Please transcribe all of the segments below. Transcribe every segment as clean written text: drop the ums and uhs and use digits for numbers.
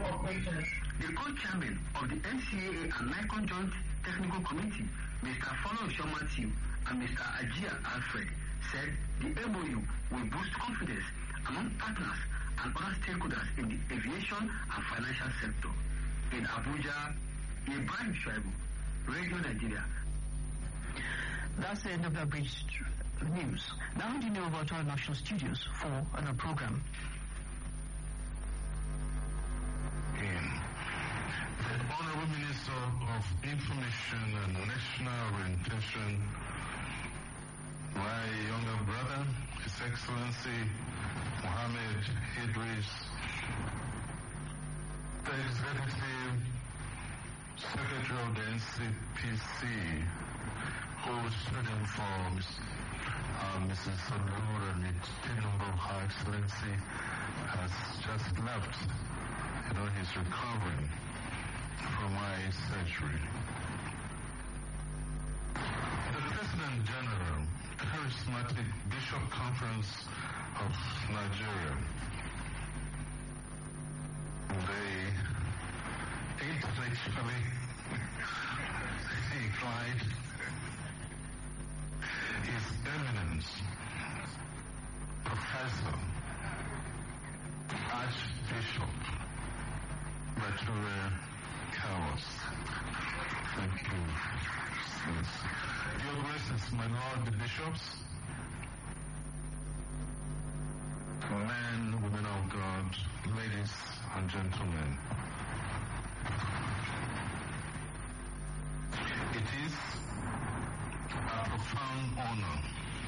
operations. The co-chairman of the NCAA and NICON Joint Technical Committee, Mr. Follow Matthew and Mr. Ajia Alfred, said the MOU will boost confidence among partners and other stakeholders in the aviation and financial sector. In Abuja, Ibrahim Shaibu, Radio Nigeria. That's the end of the bridge news. Now handing over to our national studios for another program. The Honorable Minister of Information and National Orientation, my younger brother, His Excellency Mohammed Idris, the Executive Secretary of the NCPC, who stood in for Mrs. Sonora Tinubu, Her Excellency, has just left. He's recovering from eye surgery. The President General, Charismatic Bishop Conference of Nigeria, they intellectually inclined His Eminence, Professor, Archbishop Bature Kawas. Thank you. Yes. Your Graces, my Lord the Bishops, men, women of God, ladies and gentlemen. It is a profound honor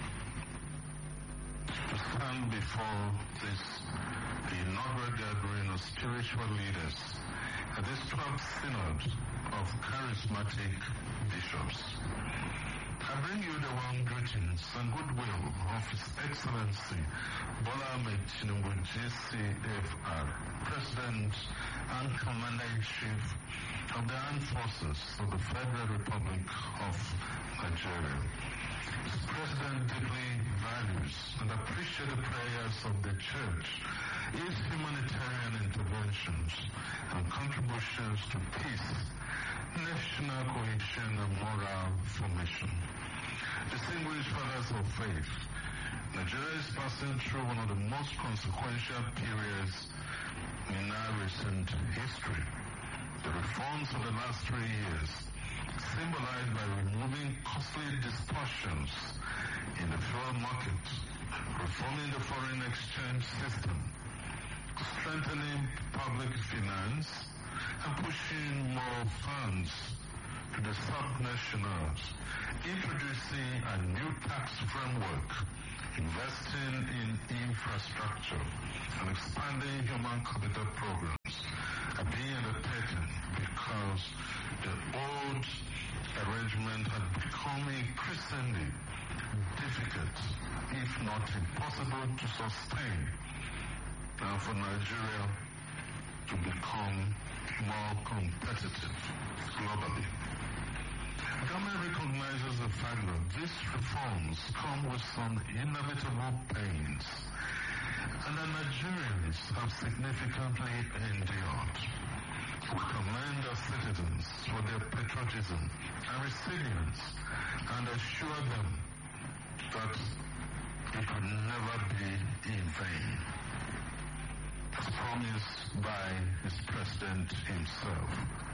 to stand before this inaugural gathering of spiritual leaders at this 12th Synod of Charismatic Bishops. I bring you the warm greetings and goodwill of His Excellency Bola Ahmed Tinubu, GCFR, President and Commander-in-Chief of the Armed Forces of the Federal Republic of Nigeria. His President deeply values and appreciates the prayers of the Church, his humanitarian interventions and contributions to peace, national cohesion and moral formation. Distinguished fathers of faith, Nigeria is passing through one of the most consequential periods in our recent history. The reforms of the last 3 years, symbolized by removing costly distortions in the fuel market, reforming the foreign exchange system, strengthening public finance, and pushing more funds to the sub-nationals, introducing a new tax framework, investing in infrastructure, and expanding human capital programs are being undertaken because the old arrangement had become increasingly difficult, if not impossible, to sustain, and for Nigeria to become more competitive globally. The government recognizes the fact that these reforms come with some inevitable pains, and the Nigerians have significantly endured. We commend our citizens for their patriotism and resilience and assure them that it will never be in vain, as promised by his president himself.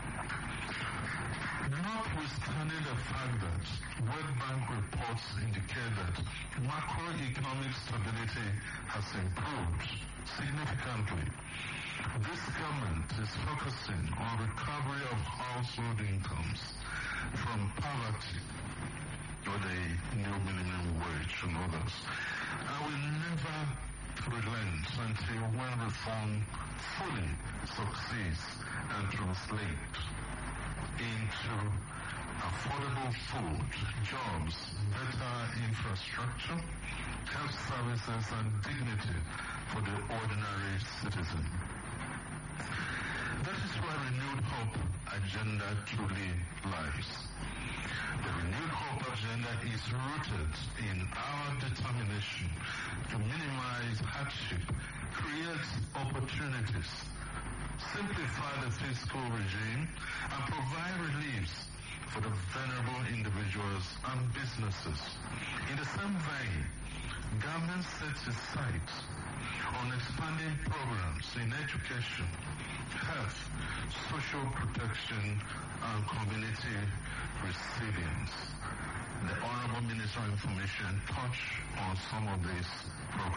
Notwithstanding the fact that World Bank reports indicate that macroeconomic stability has improved significantly, this government is focusing on recovery of household incomes from poverty or the new minimum wage and others. I will never relent until when reform fully succeeds and translates into affordable food, jobs, better infrastructure, health services, and dignity for the ordinary citizen. That is where Renewed Hope agenda truly lies. The Renewed Hope agenda is rooted in our determination to minimize hardship, create opportunities, simplify the fiscal regime, and provide reliefs for the vulnerable individuals and businesses. In the same vein, government sets its sights on expanding programs in education, health, social protection, and community resilience. The Honorable Minister of Information touched on some of these programs.